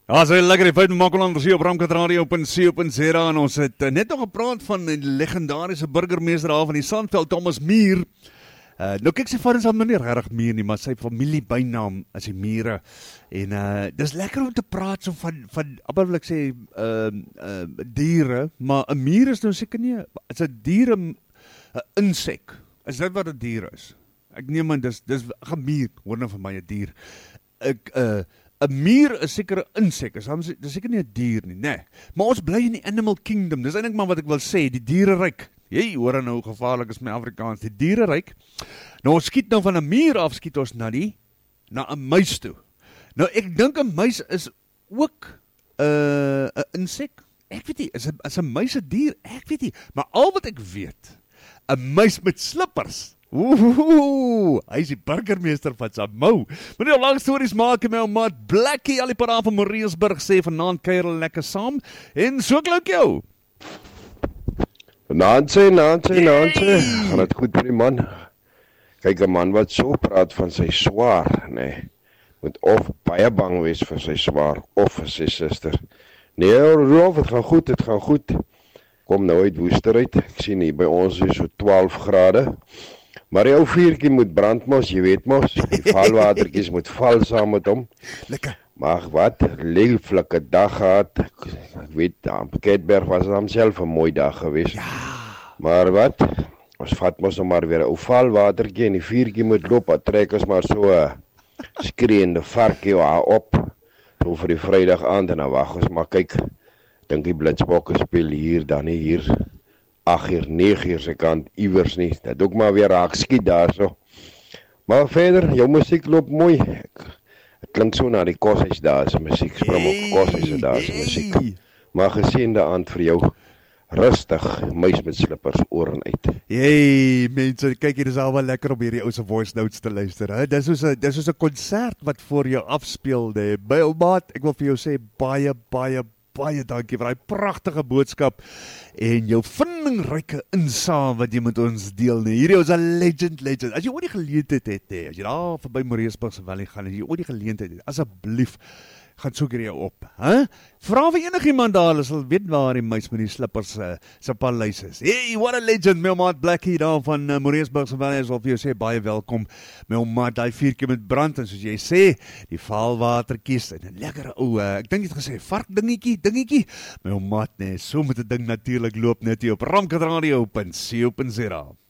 As hy lekker die feit maak ons hier op Ramkat Radio op C.za en ons het net nog gepraat van die legendariese burgemeester daar van die Sandveld, Thomas Muir. Nou kyk sy vader is al meneer regtig Muir nie, maar sy familie bynaam is die Mure. En dis lekker om te praat so van wil ek sê diere, maar 'n muur is nou seker nie, is 'n dier 'n insek. Is dit wat 'n dier is? Ek neem aan dis 'n muur, hoor nou van my 'n dier. 'n muur is seker 'n insek, dis seker nie 'n dier nie, nee. Maar ons bly in die animal kingdom, dis eintlik maar wat ek wil sê, die diereryk. Jy hoor nou hoe gevaarlik is my Afrikaans, die diereryk. Nou ons skiet nou van 'n muur af, skiet ons na 'n muis toe. Nou ek dink 'n muis is ook 'n insek. Ek weet nie, is 'n muis 'n dier? Ek weet nie, maar al wat ek weet, 'n muis met slippers. Hy is die burgemeester van Samoa. Maar nou lang stories maak en my ou maat Blackie al die pad van Mariesburg sê vanaand kuier hulle lekker saam. En so klink jou. Naand sê. Gaan dit goed met die man? Kyk, 'n man wat so praat van sy swaar, nee, moet of baie bang wees vir sy swaar of vir sy suster. Nee, Rolf, het gaan goed. Kom nou uit Woester uit. Ek sien hier by ons is so 12 grade. Maar die ou vuurtjie moet brand mos, jy weet mos, die valwatertjies moet val saam met hom. Lekker. Maar wat, lieflike dag gehad, ek weet, aan Piketberg was het homself 'n mooi dag geweest. Ja. Maar wat, ons vat mos nou maar weer 'n ou valwatertjie en die vuurtjie moet loop, dan trek ons maar so 'n skreeuende varkie op, so vir die Vrydag aand en dan wag ons maar kyk, dink die Blitsbokke speel hier, dan nie hier, 8 uur, 9 uur se kant, iewers nie, dat ook maar weer raak skiet daar so. Maar verder, jou musiek loop mooi, het klink so na die koshuis daar se musiek, spring op koshuis daar se musiek. Maar geseënde aand vir jou, rustig, muis met slippers oor en uit. Hey mense, kyk hier is al wel lekker om hierdie ou se voice notes te luister, hè. Dis soos 'n konsert wat voor jou afspeel, nee. By ou maat, ek wil vir jou sê baie dankie vir daai pragtige boodskap en jou vindingryke insaam wat jy met ons deel. Nee, hierdie is 'n legend. As jy ooit die geleentheid het, as jy daar verby Mariesburg se Valley gaan, as jy ooit die geleentheid het, asseblief gaan soek hier jou op, hè? Vra vir enigiemand daar, hulle sal weet waar die muis met die slippers se paleis is. Hey, what a legend, my maat Blackie daar van Mariesburg se Valley, wil vir jou sê baie welkom. My maat, daai vuurtjie met brand en soos jy sê, die valwatertjies en 'n lekker ou, ek dink jy het gesê vark dingetjie. My maat, nee, so met 'n ding natuurlik loop net hier op Ramkat Radio op C.za.